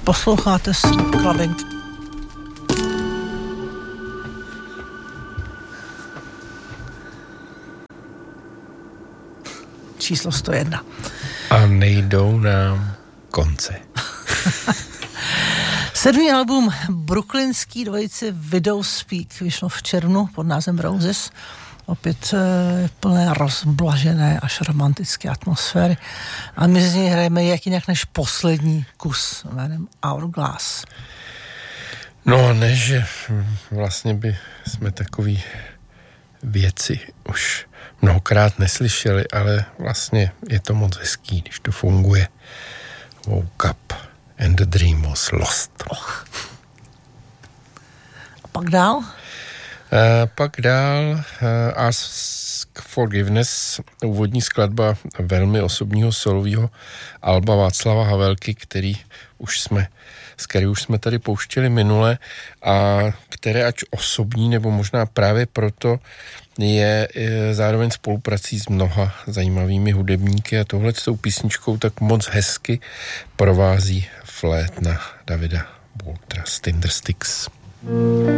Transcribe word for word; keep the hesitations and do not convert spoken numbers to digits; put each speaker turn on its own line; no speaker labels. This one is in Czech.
Posloucháte Sleep Clubbing. Číslo sto jedna.
A nejdou nám konce.
Sedmý album brooklynský dvojice Widowspeak vyšlo v červnu pod názvem Roses. Opět e, plné rozblažené až romantické atmosféry. A my z něj hrajeme jak jinak než poslední kus jménem Hourglass.
No ne, že vlastně by jsme takový věci už mnohokrát neslyšeli, ale vlastně je to moc hezký, když to funguje. Woke up and the dream was lost.
Och. A pak dál?
Uh, pak dál uh, Ask Forgiveness, úvodní skladba velmi osobního solového alba Václava Havelky, který už jsme, z který už jsme tady pouštěli minule a které ač osobní, nebo možná právě proto je zároveň spoluprací s mnoha zajímavými hudebníky a tohle s tou písničkou tak moc hezky provází flétna Davida Waltera z Tindersticks.